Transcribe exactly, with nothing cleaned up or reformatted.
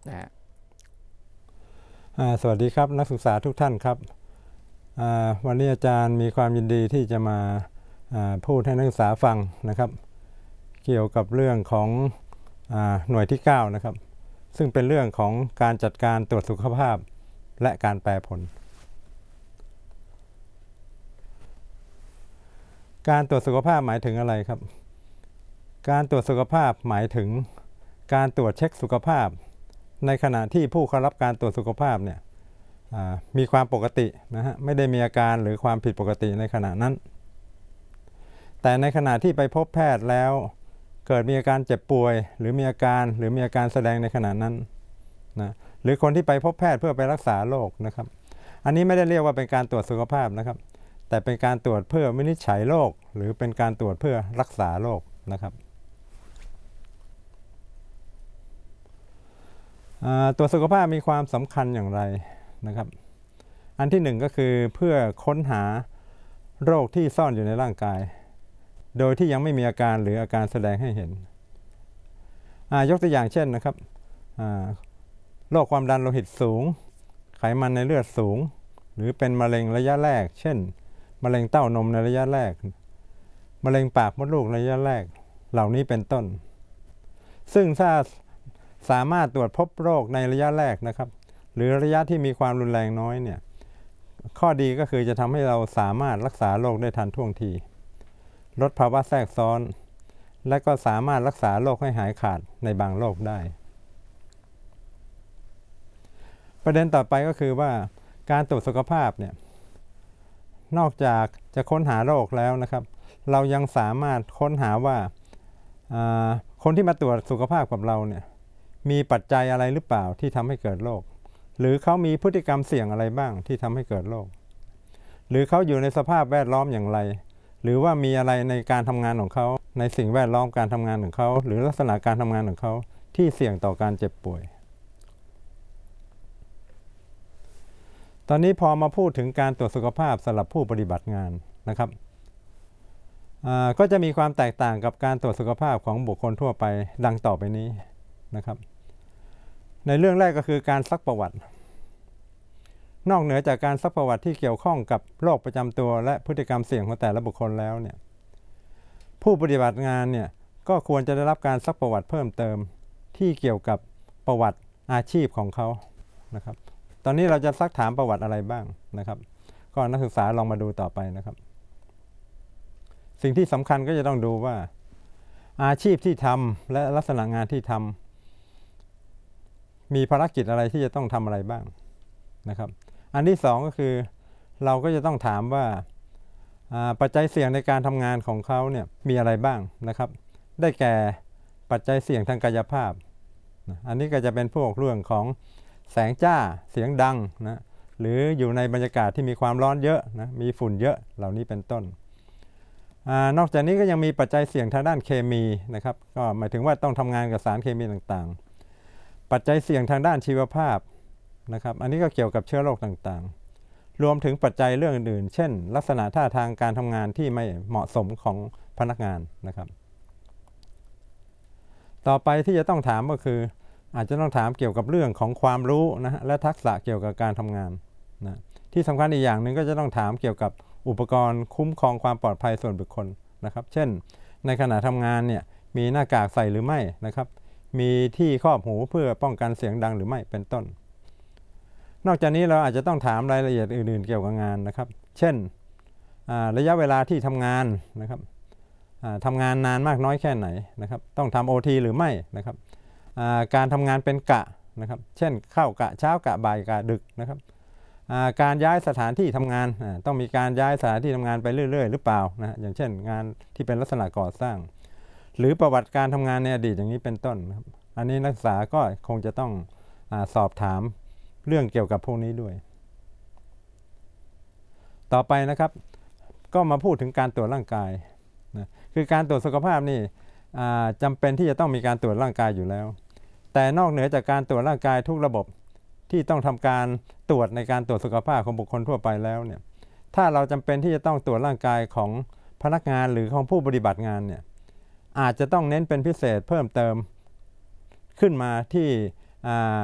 นะสวัสดีครับนักศึกษาทุกท่านครับวันนี้อาจารย์มีความยินดีที่จะมาพูดให้นักศึกษาฟังนะครับเกี่ยวกับเรื่องของหน่วยที่เก้านะครับซึ่งเป็นเรื่องของการจัดการตรวจสุขภาพและการแปลผลการตรวจสุขภาพหมายถึงอะไรครับการตรวจสุขภาพหมายถึงการตรวจเช็คสุขภาพในขณะที่ผู้เข้ารับการตรวจสุขภาพเนี่ยมีความปกตินะฮะไม่ได้มีอาการหรือความผิดปกติในขณะนั้นแต่ในขณะที่ไปพบแพทย์แล้วเกิดมีอาการเจ็บป่วยหรือมีอาการหรือมีอาการแสดงในขณะนั้นนะหรือคนที่ไปพบแพทย์เพื่อไปรักษาโรคนะครับอันนี้ไม่ได้เรียกว่าเป็นการตรวจสุขภาพนะครับแต่เป็นการตรวจเพื่อวินิจฉัยโรคหรือเป็นการตรวจเพื่อรักษาโรคนะครับตรวจสุขภาพมีความสำคัญอย่างไรนะครับอันที่หนึ่งก็คือเพื่อค้นหาโรคที่ซ่อนอยู่ในร่างกายโดยที่ยังไม่มีอาการหรืออาการแสดงให้เห็นยกตัวอย่างเช่นนะครับโรคความดันโลหิตสูงไขมันในเลือดสูงหรือเป็นมะเร็งระยะแรกเช่นมะเร็งเต้านมในระยะแรกมะเร็งปากมดลูกในระยะแรกเหล่านี้เป็นต้นซึ่งถ้าสามารถตรวจพบโรคในระยะแรกนะครับหรือระยะที่มีความรุนแรงน้อยเนี่ยข้อดีก็คือจะทำให้เราสามารถรักษาโรคได้ทันท่วงทีลดภาวะแทรกซ้อนและก็สามารถรักษาโรคให้หายขาดในบางโรคได้ประเด็นต่อไปก็คือว่าการตรวจสุขภาพเนี่ยนอกจากจะค้นหาโรคแล้วนะครับเรายังสามารถค้นหาว่าคนที่มาตรวจสุขภาพกับเราเนี่ยมีปัจจัยอะไรหรือเปล่าที่ทำให้เกิดโรคหรือเขามีพฤติกรรมเสี่ยงอะไรบ้างที่ทำให้เกิดโรคหรือเขาอยู่ในสภาพแวดล้อมอย่างไรหรือว่ามีอะไรในการทำงานของเขาในสิ่งแวดล้อมการทำงานของเขาหรือลักษณะการทำงานของเขาที่เสี่ยงต่อการเจ็บป่วยตอนนี้พอมาพูดถึงการตรวจสุขภาพสำหรับผู้ปฏิบัติงานนะครับก็จะมีความแตกต่างกับการตรวจสุขภาพของบุคคลทั่วไปดังต่อไปนี้นะครับในเรื่องแรกก็คือการซักประวัตินอกเหนือจากการซักประวัติที่เกี่ยวข้องกับโรคประจำตัวและพฤติกรรมเสี่ยงของแต่ละบุคคลแล้วเนี่ยผู้ปฏิบัติงานเนี่ยก็ควรจะได้รับการซักประวัติเพิ่มเติมที่เกี่ยวกับประวัติอาชีพของเขานะครับตอนนี้เราจะซักถามประวัติอะไรบ้างนะครับก็นักศึกษาลองมาดูต่อไปนะครับสิ่งที่สำคัญก็จะต้องดูว่าอาชีพที่ทำและลักษณะงานที่ทำมีภารกิจอะไรที่จะต้องทำอะไรบ้างนะครับอันที่สองก็คือเราก็จะต้องถามว่าปัจจัยเสี่ยงในการทำงานของเขาเนี่ยมีอะไรบ้างนะครับได้แก่ปัจจัยเสี่ยงทางกายภาพอันนี้ก็จะเป็นพวกเรื่องของแสงจ้าเสียงดังนะหรืออยู่ในบรรยากาศที่มีความร้อนเยอะนะมีฝุ่นเยอะเหล่านี้เป็นต้นนอกจากนี้ก็ยังมีปัจจัยเสี่ยงทางด้านเคมีนะครับก็หมายถึงว่าต้องทำงานกับสารเคมีต่างๆปัจจัยเสี่ยงทางด้านชีวภาพนะครับอันนี้ก็เกี่ยวกับเชื้อโรคต่างๆรวมถึงปัจจัยเรื่องอื่นๆเช่นลักษณะท่าทางการทำงานที่ไม่เหมาะสมของพนักงานนะครับต่อไปที่จะต้องถามก็คืออาจจะต้องถามเกี่ยวกับเรื่องของความรู้นะและทักษะเกี่ยวกับการทำงานนะที่สำคัญอีกอย่างหนึ่งก็จะต้องถามเกี่ยวกับอุปกรณ์คุ้มครองความปลอดภัยส่วนบุคคลนะครับเช่นในขณะทำงานเนี่ยมีหน้ากากใส่หรือไม่นะครับมีที่ครอบหูเพื่อป้องกันเสียงดังหรือไม่เป็นต้นนอกจากนี้เราอาจจะต้องถามรายละเอียดอื่นๆเกี่ยวกับงานนะครับเช่นระยะเวลาที่ทำงานนะครับทำงานนานมากน้อยแค่ไหนนะครับต้องทำ โอ ที หรือไม่นะครับการทำงานเป็นกะนะครับเช่นเข้ากะเช้ากะบ่ายกะดึกนะครับการย้ายสถานที่ทำงานต้องมีการย้ายสถานที่ทำงานไปเรื่อยๆหรือเปล่านะอย่างเช่นงานที่เป็นลักษณะก่อสร้างหรือประวัติการทำงานในอดีตอย่างนี้เป็นต้นนะครับอันนี้นักศึกษาก็คงจะต้องอาสอบถามเรื่องเกี่ยวกับพวกนี้ด้วยต่อไปนะครับก็มาพูดถึงการตรวจร่างกายนะคือการตรวจสุขภาพนี่จำเป็นที่จะต้องมีการตรวจร่างกายอยู่แล้วแต่นอกเหนือจากการตรวจร่างกายทุกระบบที่ต้องทำการตรวจในการตรวจสุขภาพของบุคคลทั่วไปแล้วเนี่ยถ้าเราจำเป็นที่จะต้องตรวจร่างกายของพนักงานหรือของผู้ปฏิบัติงานเนี่ยอาจจะต้องเน้นเป็นพิเศษเพิ่มเติมขึ้นมาที่